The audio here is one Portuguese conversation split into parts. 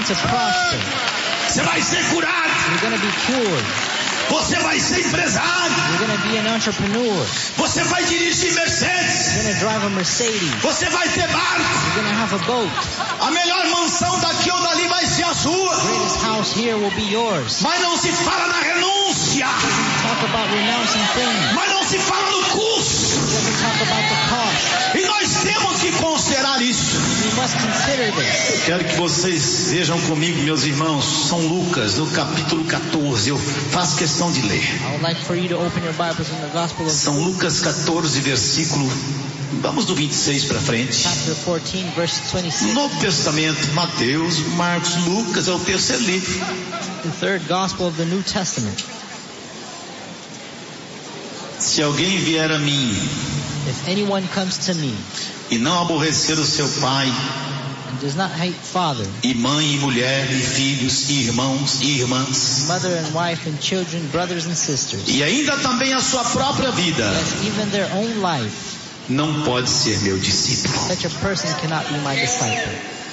going to prosper. Você vai ser curado. You're going to be cured. Você vai ser empresário. You're going to be an entrepreneur. Você vai dirigir Mercedes. You're going to drive a Mercedes. Você vai ter barco. You're going to have a boat. A melhor mansão daqui ou dali vai ser a sua. The greatest house here will be yours. Mas não se fala na renúncia. Talk about renouncing things. Mas não se fala no custo. Doesn't talk about the cost. E nós temos que considerar isso. We must consider this. Quero que vocês vejam comigo, meus irmãos, São Lucas, no capítulo 14. Eu faço questão de ler. I would like for you to open your Bibles in the Gospel of São Lucas 14, versículo, vamos do 26 para frente. chapter 14, verse 26. No Novo Testamento, Mateus, Marcos, Lucas é o terceiro livro. The third Gospel of the New Testament. Se alguém vier a mim If anyone comes to me e não aborrecer o seu pai, and does not hate father, e mãe, e mulher, e filhos, e irmãos, e irmãs, mother and wife and children, brothers and sisters, e ainda também a sua própria vida, yes, even their own life, não pode ser meu discípulo. such a person cannot be my disciple.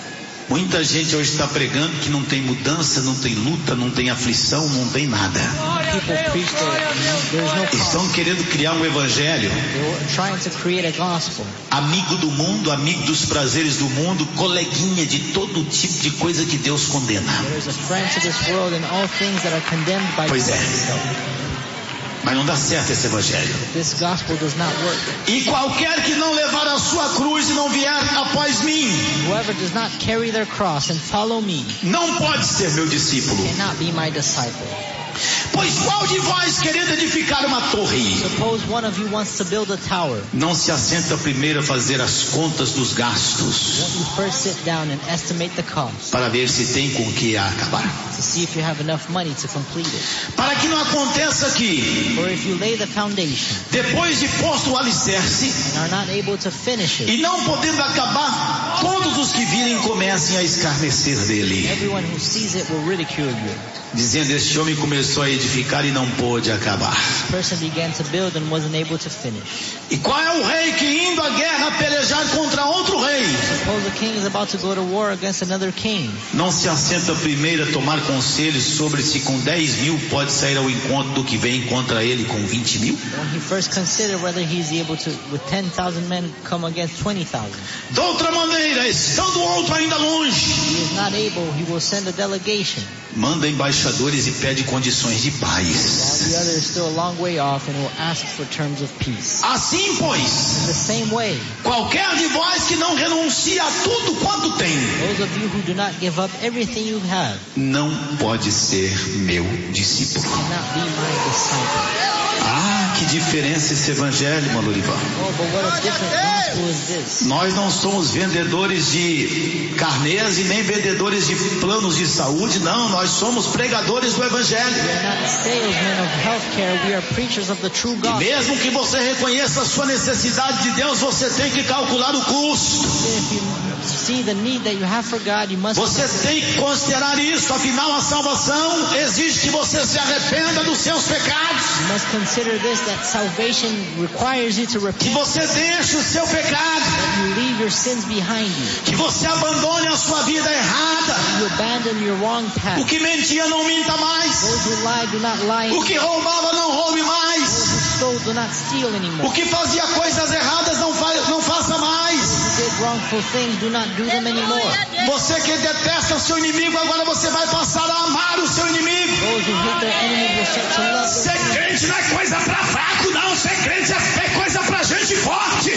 Muita gente hoje está pregando que não tem mudança, não tem luta, não tem aflição, não tem nada. People preach that there's no Estão querendo criar um evangelho They're trying to create a gospel. amigo do mundo, amigo dos prazeres do mundo, coleguinha de todo tipo de coisa que Deus condena. There's a friend to this world and all things that are condemned by Pois é. God. Mas não dá certo esse evangelho. This gospel does not work. E qualquer que não levar a sua cruz e não vier após mim, Whoever does not carry their cross and follow me não pode ser meu discípulo. cannot be my disciple. Pois qual de vós, querendo edificar uma torre, Suppose one of you wants to build a tower. não se assenta primeiro a fazer as contas dos gastos, Won't you first sit down and estimate the cost para ver se tem com que acabar? to see if you have enough money to complete it? Para que não aconteça que, Or if you lay the foundation depois de posto o alicerce, and are not able to finish it, e não podendo acabar, todos os que virem comecem a escarnecer dele, everyone who sees it will ridicule you. dizendo: este homem começou a edificar e não pôde acabar. This person began to build and wasn't able to finish. E qual é o rei que indo à guerra pelejar contra outro rei, Suppose a king is about to go to war against another king. não se assenta primeiro a tomar conselhos sobre se com 10.000 pode sair ao encontro do que vem contra ele com 20.000? When he first consider whether he's able to, with 10,000 men, come against 20,000. De outra maneira, estando o outro ainda longe, He is not able, he will send a delegation. manda embaixadores e pede condições de While paz. the other is still a long way off and will ask for terms of peace. Assim, pois, In the same way, qualquer de vós que não renuncia a tudo quanto tem, those of you who do not give up everything you have não pode ser meu discípulo. cannot be my disciple. Ah, que diferença esse evangelho, Malurivan. Oh, but what a different gospel is this. Nós não somos vendedores de carnês e nem vendedores de planos de saúde, não, nós somos pregadores do evangelho. We are not salesmen of healthcare, we are preachers of the true E gospel. mesmo que você reconheça a sua necessidade de Deus, você tem que calcular o custo. If you see the need that you have for God, you must Você tem que considerar isso, afinal a salvação exige que você se arrependa dos seus pecados, You must consider this, that salvation requires you to que repent, você deixe o seu pecado, that you leave your sins behind you, que você abandone a sua vida errada. you abandon your wrong O path. que mentia não minta mais, Those who lie do not lie, o que roubava não roube mais, those who stole do not steal o anymore. que fazia coisas erradas não faça mais. Those who did wrongful things do not do them anymore. Você que detesta o seu inimigo, agora você vai passar a amar o seu inimigo. Those who hate their enemy will start to love Ser them. crente não é coisa pra fraco, não. Ser crente é coisa pra gente forte.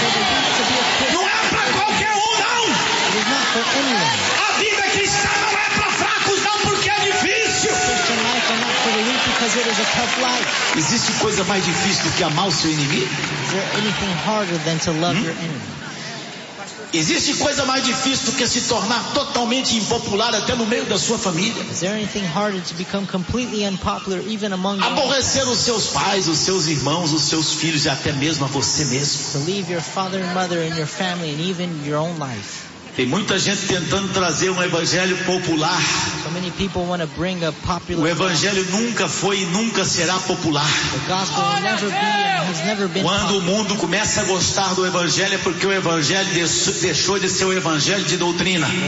Não é pra qualquer um, não. It is not for anyone. A vida cristã não é pra fracos, não, porque é difícil. Christian life are not for the weak because it is a tough life. Existe coisa mais difícil do que amar o seu inimigo? Is there anything harder than to love your enemy? Existe coisa mais difícil do que se tornar totalmente impopular até no meio da sua família? Is there anything harder to become completely unpopular even among your own Aborrecer os seus pais, os seus irmãos, os seus filhos e até mesmo a você mesmo. to leave your father and mother and your family and even your own life? Tem muita gente tentando trazer um evangelho popular. So many people want to bring a O popular evangelho nunca foi e nunca será popular. The gospel will never be and has never been Quando o popular. mundo começa a gostar do evangelho é porque o evangelho deixou de ser o evangelho de doutrina.